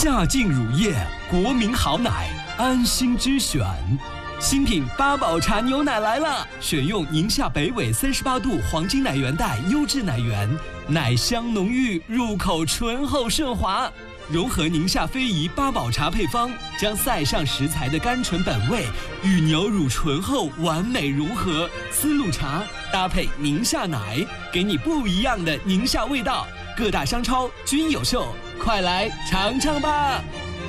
夏劲乳业，国民好奶，安心之选。新品八宝茶牛奶来了，选用宁夏北纬38度黄金奶源带优质奶源，奶香浓郁，入口醇厚顺滑。融合宁夏非遗八宝茶配方，将塞上食材的甘醇本味与牛乳醇厚完美融合，丝路茶搭配宁夏奶，给你不一样的宁夏味道。各大商超均有售，快来尝尝吧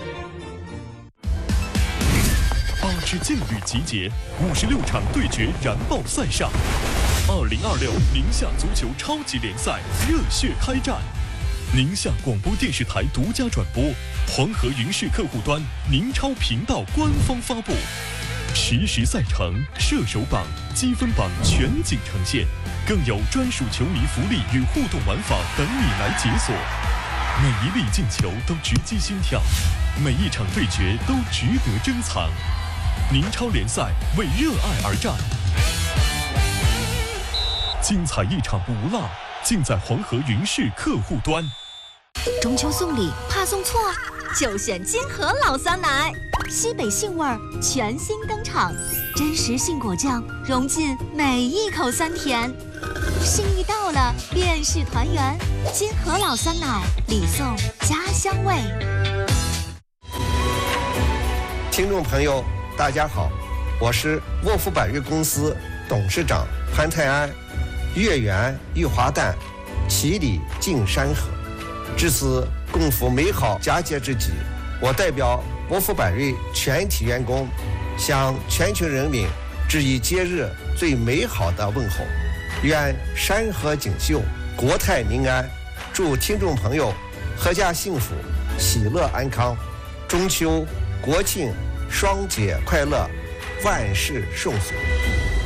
！8支劲旅集结，56场对决燃爆赛上，2026宁夏足球超级联赛热血开战。宁夏广播电视台独家转播，黄河云视客户端宁超频道官方发布，实时赛程、射手榜、积分榜全景呈现，更有专属球迷福利与互动玩法等你来解锁。每一粒进球都直击心跳，每一场对决都值得珍藏。宁超联赛为热爱而战，精彩一场不落，尽在黄河云视客户端。 中秋送礼怕送错，就选金河老酸奶，西北杏味儿全新登场，真实杏果酱融进每一口酸甜，幸运到了便是团圆，金河老酸奶礼送家乡味。 听众朋友大家好，我是沃夫百瑞公司董事长潘泰安。月圆玉华诞，其里尽山河。至此共赴美好佳节之际，我代表沃夫百瑞全体员工，向全球人民致以节日最美好的问候。愿山河锦绣，国泰民安，祝听众朋友阖家幸福，喜乐安康，中秋国庆双节快乐，万事顺遂。